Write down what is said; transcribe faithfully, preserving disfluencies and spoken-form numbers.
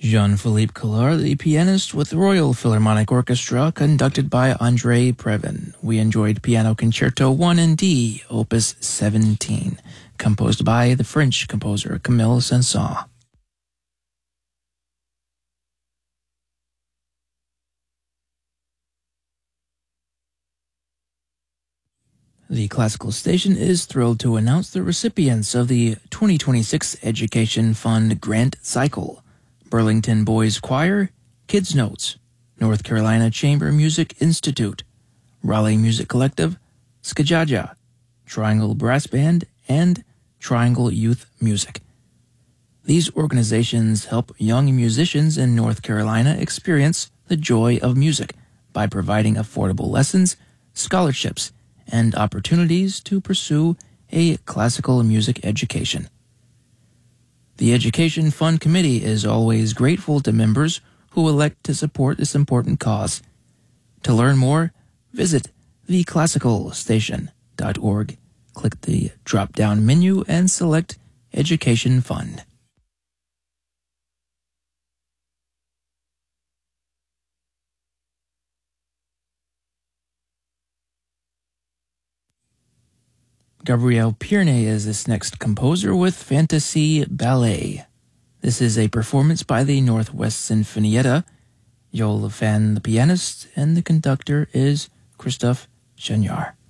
Jean-Philippe Collard, the pianist with the Royal Philharmonic Orchestra, conducted by André Previn. We enjoyed Piano Concerto one in D, Opus seventeen, composed by the French composer Camille Saint-Saëns. The Classical Station is thrilled to announce the recipients of the twenty twenty-six Education Fund Grant Cycle. Burlington Boys Choir, Kids Notes, North Carolina Chamber Music Institute, Raleigh Music Collective, Skajaja, Triangle Brass Band, and Triangle Youth Music. These organizations help young musicians in North Carolina experience the joy of music by providing affordable lessons, scholarships, and opportunities to pursue a classical music education. The Education Fund Committee is always grateful to members who elect to support this important cause. To learn more, visit the classical station dot org, click the drop-down menu, and select Education Fund. Gabriel Pierney is this next composer with Fantasy Ballet. This is a performance by the Northwest Sinfonietta. Joel Fan, the pianist, and the conductor is Christophe Chagnard.